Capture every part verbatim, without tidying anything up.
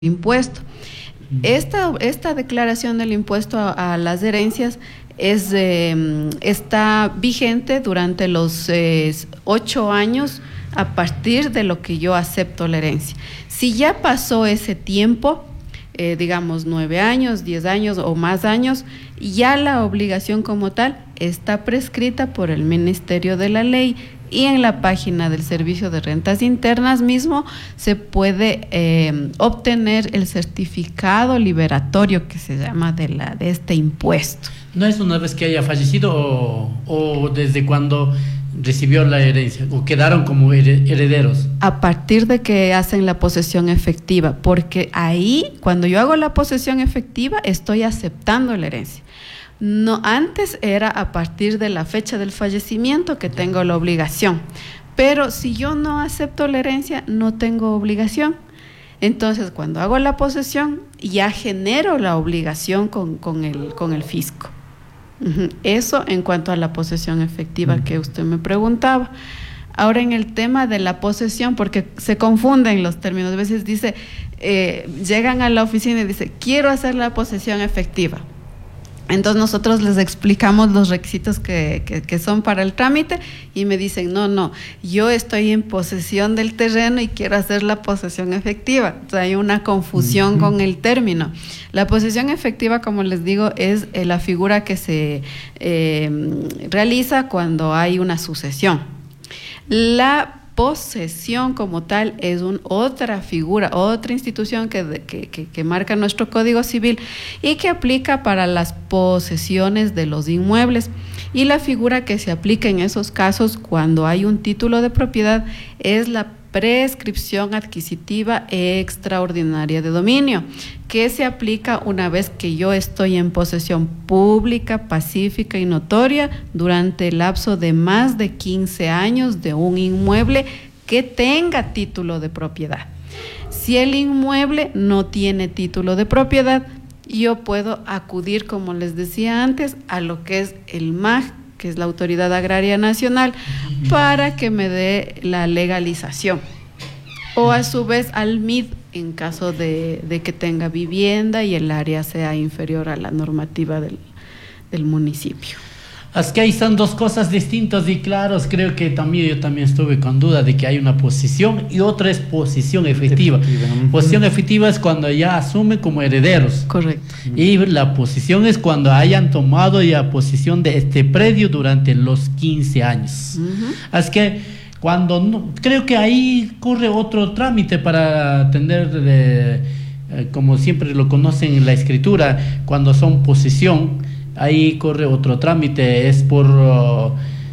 impuesto. Esta, esta declaración del impuesto a, a las herencias es, eh, está vigente durante los eh, ocho años a partir de lo que yo acepto la herencia. Si ya pasó ese tiempo, eh, digamos nueve años, diez años o más años, ya la obligación como tal está prescrita por el Ministerio de la Ley. Y en la página del Servicio de Rentas Internas mismo se puede eh, obtener el certificado liberatorio que se llama de, la, de este impuesto. ¿No es una vez que haya fallecido o, o desde cuando recibió la herencia o quedaron como herederos? A partir de que hacen la posesión efectiva, porque ahí cuando yo hago la posesión efectiva estoy aceptando la herencia. No, antes era a partir de la fecha del fallecimiento que tengo la obligación, pero si yo no acepto la herencia, no tengo obligación. Entonces, cuando hago la posesión, ya genero la obligación con, con, el, con el fisco. Uh-huh. Eso en cuanto a la posesión efectiva uh-huh. que usted me preguntaba. Ahora, en el tema de la posesión, porque se confunden los términos, a veces dice, eh, llegan a la oficina y dice, quiero hacer la posesión efectiva. Entonces nosotros les explicamos los requisitos que, que, que son para el trámite y me dicen, no, no, yo estoy en posesión del terreno y quiero hacer la posesión efectiva. Entonces hay una confusión uh-huh. con el término. La posesión efectiva, como les digo, es eh, la figura que se eh, realiza cuando hay una sucesión. La posesión como tal es un, otra figura, otra institución que, que, que, que marca nuestro Código Civil y que aplica para las posesiones de los inmuebles. Y la figura que se aplica en esos casos cuando hay un título de propiedad es la prescripción adquisitiva extraordinaria de dominio, que se aplica una vez que yo estoy en posesión pública, pacífica y notoria durante el lapso de más de quince años de un inmueble que tenga título de propiedad. Si el inmueble no tiene título de propiedad, yo puedo acudir, como les decía antes, a lo que es el M A G, que es la Autoridad Agraria Nacional, para que me dé la legalización. O a su vez al M I D, en caso de, de que tenga vivienda y el área sea inferior a la normativa del, del municipio. Es que ahí son dos cosas distintas y claras. Creo que también yo también estuve con duda de que hay una posesión y otra es posesión efectiva. efectiva. Posesión efectiva es cuando ya asume como herederos. Correcto. Y la posesión es cuando hayan tomado ya posesión de este predio durante los quince años. Uh-huh. Es que cuando no, creo que ahí corre otro trámite para tener, de, eh, como siempre lo conocen en la escritura, cuando son posesión. Ahí corre otro trámite, es por uh,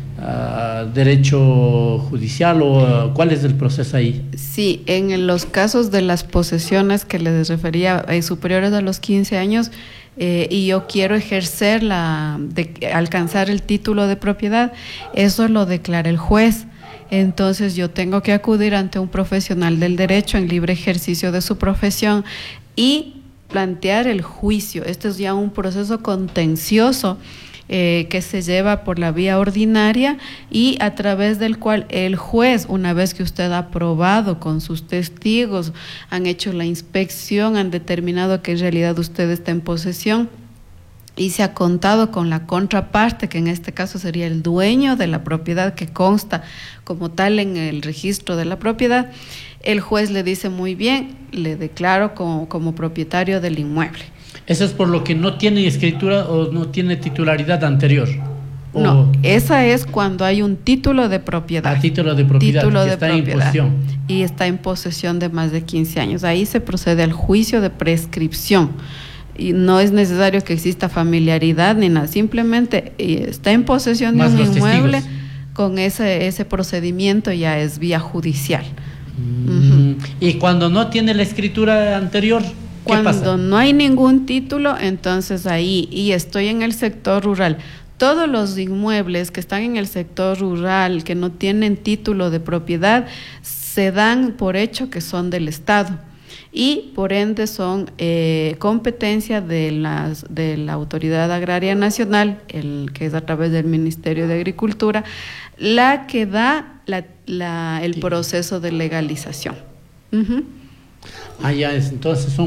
uh, derecho judicial o uh, ¿cuál es el proceso ahí? Sí, en los casos de las posesiones que les refería, eh, superiores a los quince años, eh, y yo quiero ejercer la, de, alcanzar el título de propiedad, eso lo declara el juez. Entonces yo tengo que acudir ante un profesional del derecho en libre ejercicio de su profesión y plantear el juicio. Este es ya un proceso contencioso eh, que se lleva por la vía ordinaria y a través del cual el juez, una vez que usted ha probado con sus testigos, han hecho la inspección, han determinado que en realidad usted está en posesión y se ha contado con la contraparte, que en este caso sería el dueño de la propiedad que consta como tal en el registro de la propiedad, el juez le dice muy bien, le declaro como, como propietario del inmueble. ¿Eso es por lo que no tiene escritura o no tiene titularidad anterior? ¿O? No, esa es cuando hay un título de propiedad. A título de propiedad, título que de está propiedad, en posesión. Y está en posesión de más de quince años. Ahí se procede al juicio de prescripción. Y no es necesario que exista familiaridad ni nada, simplemente está en posesión de un inmueble, con ese, ese procedimiento ya es vía judicial. Mm. Uh-huh. Y cuando no tiene la escritura anterior, ¿qué cuando pasa? Cuando no hay ningún título, entonces ahí, y estoy en el sector rural, todos los inmuebles que están en el sector rural, que no tienen título de propiedad, se dan por hecho que son del Estado. Y por ende son eh, competencia de, las, de la Autoridad Agraria Nacional, el que es a través del Ministerio de Agricultura, la que da la, la, el proceso de legalización. Uh-huh. Ah, ya, es, entonces son